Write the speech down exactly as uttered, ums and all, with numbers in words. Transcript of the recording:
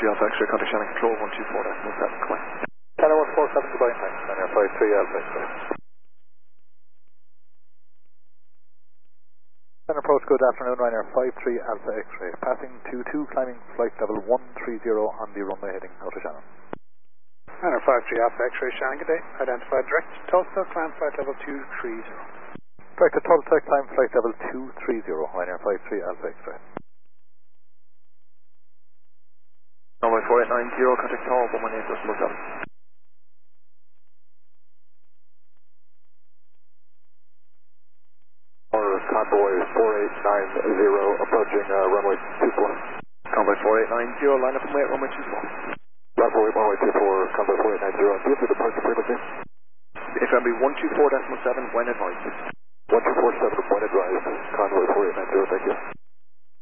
three Alpha X-ray, contact Shannon Control, one two four decimal seven, come on. Channel one four seven, goodbye, thanks, Runway five three Alpha X-ray. Center approach, good afternoon, Ryanair five three Alpha X-ray, passing two two, climbing flight level one three zero on the runway heading out of Shannon. Ryanair five three Alpha X-ray, Shannon, good day. Identified direct Tulsa, climb flight level two three zero. Direct to Tulsa, climb flight level two three zero, Ryanair five three Alpha X-ray. Runway four eight nine zero, contact Tower, one one eight decimal seven. Convoy four eight nine zero, approaching uh, runway two four. Convoy four eight nine zero, line up and wait, runway two four. Runway runway two four, Convoy four eight nine zero, do you have the departure frequency? It's going to be one two four decimal seven, when advised. one two four seven, when advised, Convoy four eight nine zero, thank you.